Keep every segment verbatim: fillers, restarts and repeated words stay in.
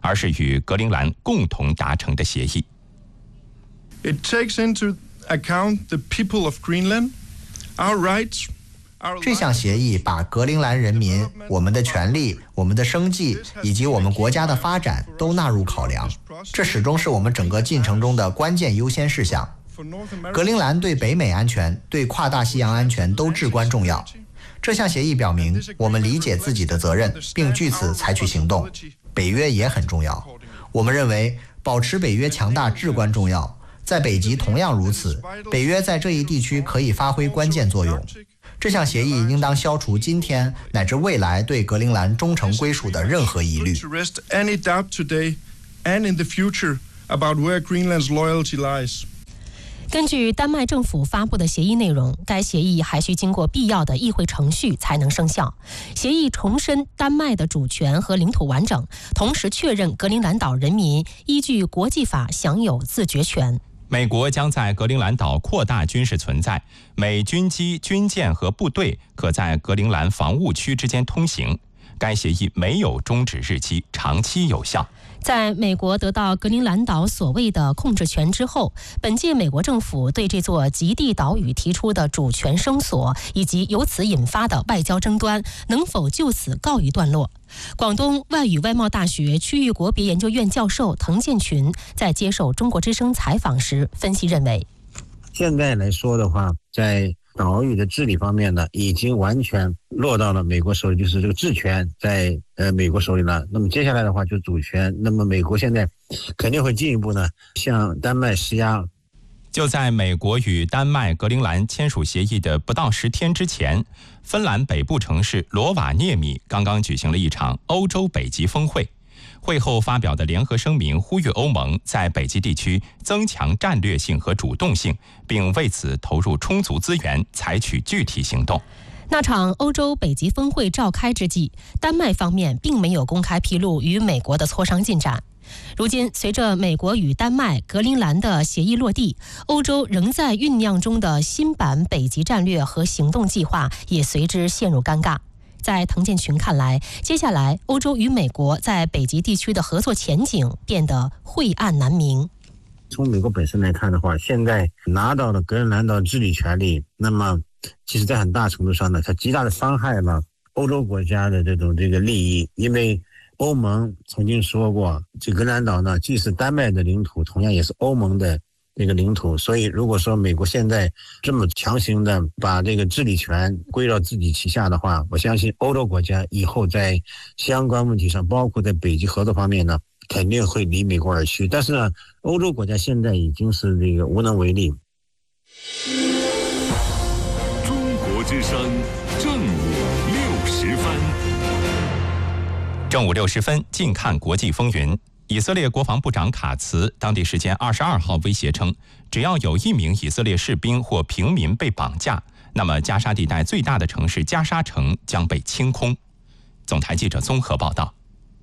而是与格陵兰共同达成的协议。 It takes into account the people of Greenland, our rights. 这项协议把格陵兰人民、我们的权利、我们的生计以及我们国家的发展都纳入考量，这始终是我们整个进程中的关键优先事项。格陵兰对北美安全、对跨大西洋安全都至关重要。这项协议表明，我们理解自己的责任，并据此采取行动。北约也很重要，我们认为保持北约强大至关重要。在北极同样如此，北约在这一地区可以发挥关键作用。这项协议应当消除今天乃至未来对格陵兰忠诚归属的任何疑虑。 根据丹麦政府发布的协议内容，该协议还需经过必要的议会程序才能生效。协议重申丹麦的主权和领土完整，同时确认格陵兰岛人民依据国际法享有自决权。 美国将在格陵兰岛扩大军事存在，美军机、军舰和部队可在格陵兰防务区之间通行。该协议没有终止日期，长期有效。 在美国得到格陵兰岛所谓的控制权之后，本届美国政府对这座极地岛屿提出的主权声索，以及由此引发的外交争端，能否就此告一段落？广东外语外贸大学区域国别研究院教授滕建群在接受中国之声采访时分析认为， 现在来说的话，在岛屿的治理方面呢，已经完全落到了美国手里，就是这个治权在呃美国手里了。那么接下来的话就主权，那么美国现在肯定会进一步呢向丹麦施压。 就在美国与丹麦格陵兰签署协议的不到十天之前，芬兰北部城市罗瓦涅米刚刚举行了一场欧洲北极峰会。会后发表的联合声明呼吁欧盟在北极地区增强战略性和主动性，并为此投入充足资源，采取具体行动。 那场欧洲北极峰会召开之际，丹麦方面并没有公开披露与美国的磋商进展。如今，随着美国与丹麦、格陵兰的协议落地，欧洲仍在酝酿中的新版北极战略和行动计划也随之陷入尴尬。在滕建群看来，接下来欧洲与美国在北极地区的合作前景变得晦暗难明。 从美国本身来看的话，现在拿到了格陵兰岛治理权利，那么其实在很大程度上呢，它极大的伤害了欧洲国家的这种这个利益。因为欧盟曾经说过，这格陵兰岛呢既是丹麦的领土，同样也是欧盟的这个领土，所以如果说美国现在这么强行的把这个治理权归到自己旗下的话，我相信欧洲国家以后在相关问题上，包括在北极合作方面呢，肯定会离美国而去。但是呢，欧洲国家现在已经是这个无能为力。 中国之声正午六十分， 正午六十分，近看国际风云。以色列国防部长卡茨当地时间二十二号威胁称，只要有一名以色列士兵或平民被绑架，那么加沙地带最大的城市加沙城将被清空。总台记者综合报道。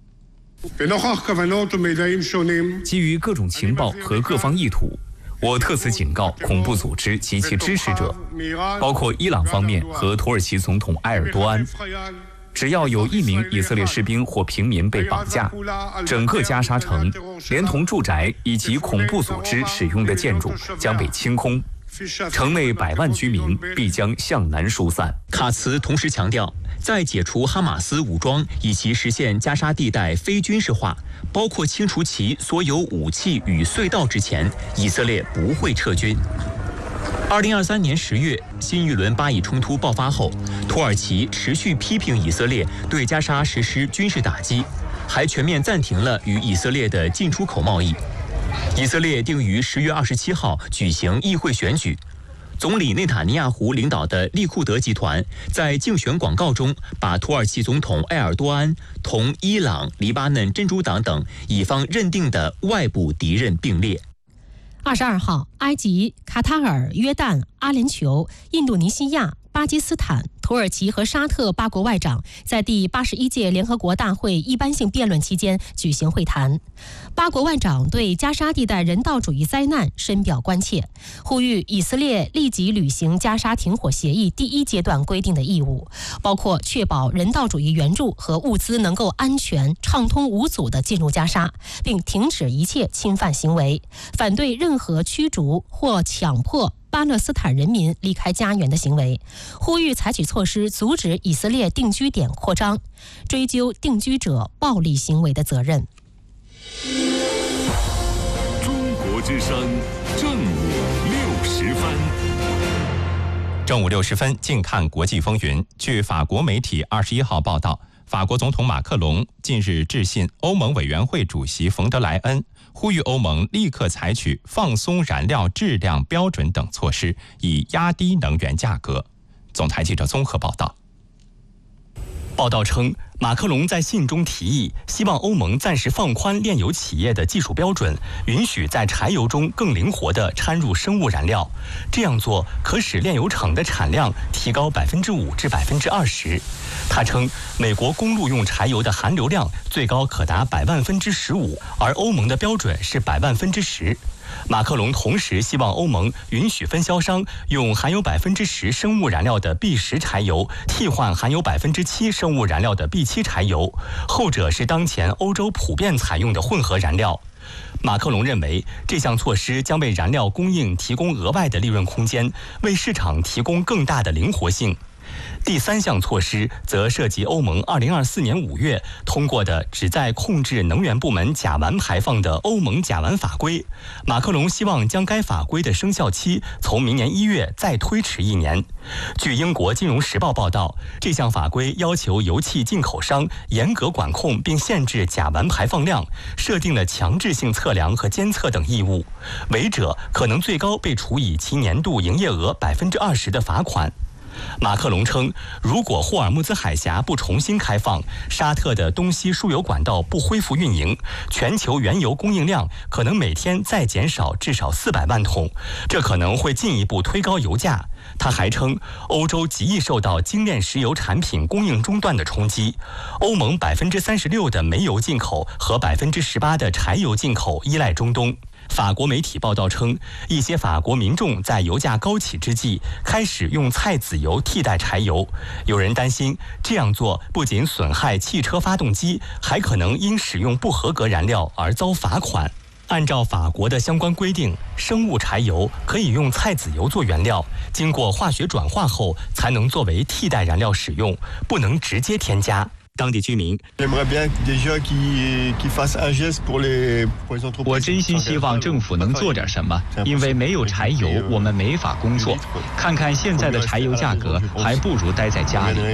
基于各种情报和各方意图，我特此警告恐怖组织及其支持者，包括伊朗方面和土耳其总统埃尔多安。只要有一名以色列士兵或平民被绑架，整个加沙城连同住宅以及恐怖组织使用的建筑将被清空，城内百万居民必将向南疏散。 卡茨同时强调，在解除哈马斯武装以及实现加沙地带非军事化，包括清除其所有武器与隧道之前，以色列不会撤军。二零二三年十月，新一轮巴以冲突爆发后，土耳其持续批评以色列对加沙实施军事打击，还全面暂停了与以色列的进出口贸易。以色列定于十月二十七号举行议会选举，总理内塔尼亚胡领导的利库德集团在竞选广告中把土耳其总统埃尔多安同伊朗、黎巴嫩真主党等以方认定的外部敌人并列。 二十二号，埃及、卡塔尔、约旦、阿联酋、印度尼西亚、 巴基斯坦、土耳其和沙特八国外长在第八十一届联合国大会一般性辩论期间举行会谈。八国外长对加沙地带人道主义灾难深表关切，呼吁以色列立即履行加沙停火协议第一阶段规定的义务，包括确保人道主义援助和物资能够安全、畅通无阻地进入加沙，并停止一切侵犯行为，反对任何驱逐或强迫巴勒斯坦人民离开家园的行为，呼吁采取措施阻止以色列定居点扩张，追究定居者暴力行为的责任。 中国之声正午六时分。 正午六十分，静看国际风云。据法国媒体二十一号报道，法国总统马克龙近日致信欧盟委员会主席冯德莱恩，呼吁欧盟立刻采取放松燃料质量标准等措施，以压低能源价格。总台记者综合报道。 报道称，马克龙在信中提议，希望欧盟暂时放宽炼油企业的技术标准，允许在柴油中更灵活地掺入生物燃料。这样做可使炼油厂的产量提高百分之五至百分之二十。他称，美国公路用柴油的含硫量最高可达百万分之十五，而欧盟的标准是百万分之十。马克龙同时希望欧盟允许分销商用含有百分之十生物燃料的 B 十 柴油替换含有百分之七生物燃料的 B 七 柴油，后者是当前欧洲普遍采用的混合燃料。马克龙认为，这项措施将为燃料供应提供额外的利润空间，为市场提供更大的灵活性。第三项措施则涉及欧盟二零二四年五月通过的旨在控制能源部门甲烷排放的欧盟甲烷法规。马克龙希望将该法规的生效期从明年一月再推迟一年。据英国金融时报报道，这项法规要求油气进口商严格管控并限制甲烷排放量，设定了强制性测量和监测等义务，违者可能最高被处以其年度营业额百分之二十的罚款。马克龙称，如果霍尔木兹海峡不重新开放，沙特的东西输油管道不恢复运营，全球原油供应量可能每天再减少至少四百万桶，这可能会进一步推高油价。他还称，欧洲极易受到精炼石油产品供应中断的冲击，欧盟百分之三十六的煤油进口和百分之十八的柴油进口依赖中东。法国媒体报道称，一些法国民众在油价高企之际开始用菜籽油替代柴油。有人担心这样做不仅损害汽车发动机，还可能因使用不合格燃料而遭罚款。按照法国的相关规定，生物柴油可以用菜籽油做原料，经过化学转化后才能作为替代燃料使用，不能直接添加。当地居民， 我真心希望政府能做点什么，因为没有柴油，我们没法工作。看看现在的柴油价格，还不如待在家里。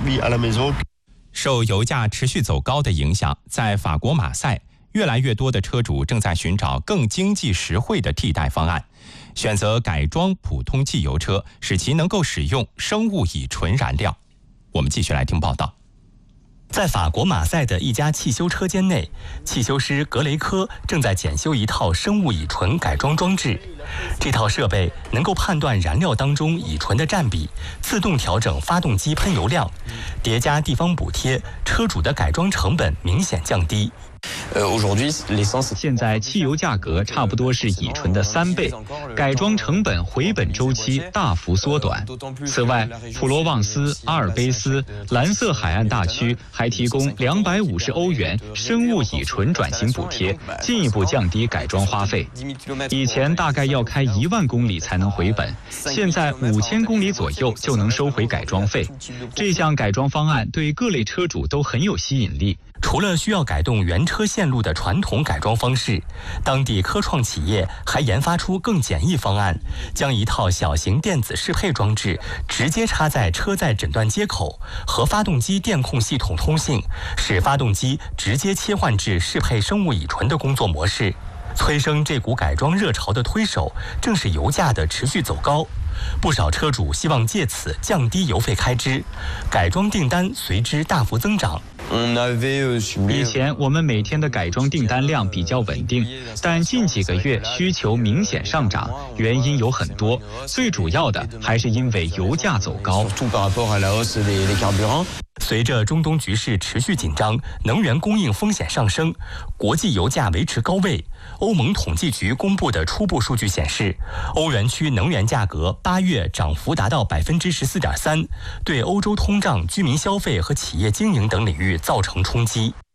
受油价持续走高的影响，在法国马赛，越来越多的车主正在寻找更经济实惠的替代方案，选择改装普通汽油车，使其能够使用生物乙醇燃料。我们继续来听报道。 在法国马赛的一家汽修车间内，汽修师格雷科正在检修一套生物乙醇改装装置。这套设备能够判断燃料当中乙醇的占比，自动调整发动机喷油量，叠加地方补贴，车主的改装成本明显降低。 现在汽油价格差不多是乙醇的三倍，改装成本回本周期大幅缩短。此外，普罗旺斯、阿尔卑斯、蓝色海岸大区还提供两百五十欧元生物乙醇转型补贴，进一步降低改装花费。以前大概要开一万公里才能回本，现在五千公里左右就能收回改装费。这项改装方案对各类车主都很有吸引力。 除了需要改动原车线路的传统改装方式，当地科创企业还研发出更简易方案，将一套小型电子适配装置直接插在车载诊断接口，和发动机电控系统通信，使发动机直接切换至适配生物乙醇的工作模式。催生这股改装热潮的推手，正是油价的持续走高。不少车主希望借此降低油费开支，改装订单随之大幅增长。 以前我们每天的改装订单量比较稳定，但近几个月需求明显上涨，原因有很多，最主要的还是因为油价走高。 随着中东局势持续紧张，能源供应风险上升，国际油价维持高位。欧盟统计局公布的初步数据显示，欧元区能源价格八月涨幅达到百分之十四点三，对欧洲通胀、居民消费和企业经营等领域造成冲击。